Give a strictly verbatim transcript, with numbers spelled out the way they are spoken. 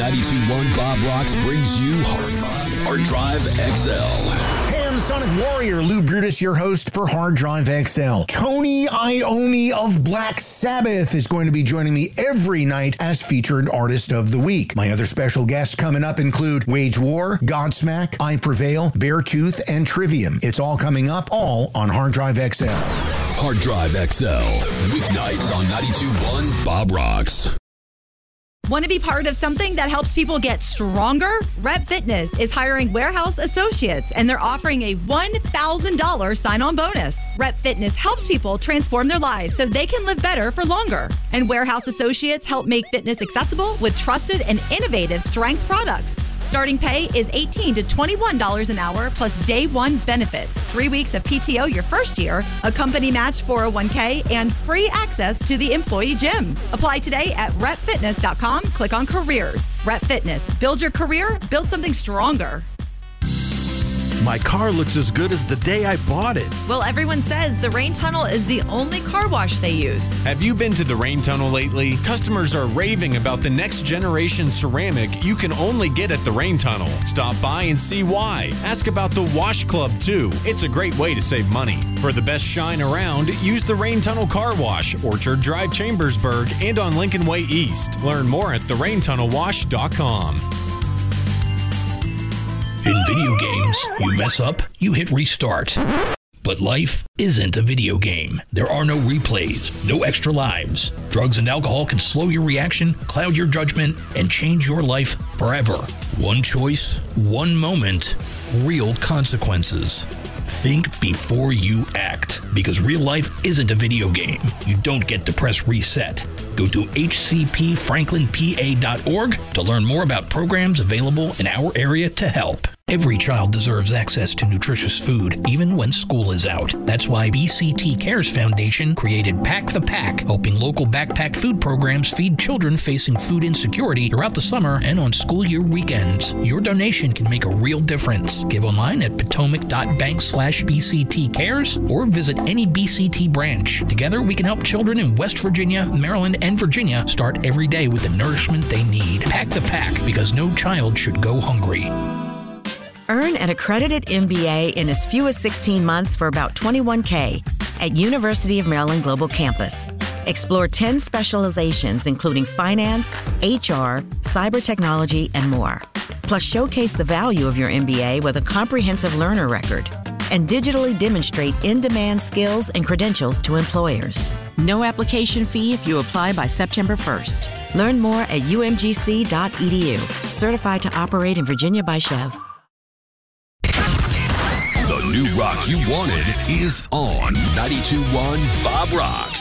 ninety-two point one Bob Rocks brings you Hard Drive, Hard Drive X L. Hey, I'm the Sonic Warrior, Lou Brutus, your host for Hard Drive X L. Tony Iommi of Black Sabbath is going to be joining me every night as featured artist of the week. My other special guests coming up include Wage War, Godsmack, I Prevail, Beartooth, and Trivium. It's all coming up, all on Hard Drive X L. Hard Drive X L, weeknights on ninety-two point one Bob Rocks. Want to be part of something that helps people get stronger? Rep Fitness is hiring warehouse associates, and they're offering a one thousand dollars sign-on bonus. Rep Fitness helps people transform their lives so they can live better for longer. And warehouse associates help make fitness accessible with trusted and innovative strength products. Starting pay is eighteen to twenty-one dollars an hour plus day one benefits, three weeks of P T O your first year, a company match four oh one k, and free access to the employee gym. Apply today at rep fitness dot com. Click on careers. Rep Fitness. Build your career. Build something stronger. My car looks as good as the day I bought it. Well, everyone says the Rain Tunnel is the only car wash they use. Have you been to the Rain Tunnel lately? Customers are raving about the next generation ceramic you can only get at the Rain Tunnel. Stop by and see why. Ask about the Wash Club, too. It's a great way to save money. For the best shine around, use the Rain Tunnel Car Wash, Orchard Drive, Chambersburg, and on Lincoln Way East. Learn more at the rain tunnel wash dot com. In video games, you mess up, you hit restart. But life isn't a video game. There are no replays, no extra lives. Drugs and alcohol can slow your reaction, cloud your judgment, and change your life forever. One choice, one moment, real consequences. Think before you act, because real life isn't a video game. You don't get to press reset. Go to h c p franklin p a dot org to learn more about programs available in our area to help. Every child deserves access to nutritious food, even when school is out. That's why B C T Cares Foundation created Pack the Pack, helping local backpack food programs feed children facing food insecurity throughout the summer and on school year weekends. Your donation can make a real difference. Give online at potomac dot bank slash B C T Cares or visit any B C T branch. Together, we can help children in West Virginia, Maryland, and Virginia start every day with the nourishment they need. Pack the Pack, because no child should go hungry. Earn an accredited M B A in as few as sixteen months for about twenty-one thousand dollars at University of Maryland Global Campus. Explore ten specializations, including finance, H R, cyber technology, and more. Plus, showcase the value of your M B A with a comprehensive learner record and digitally demonstrate in-demand skills and credentials to employers. No application fee if you apply by September first. Learn more at u m g c dot e d u. Certified to operate in Virginia by Chev. The new rock you wanted is on ninety-two point one Bob Rocks.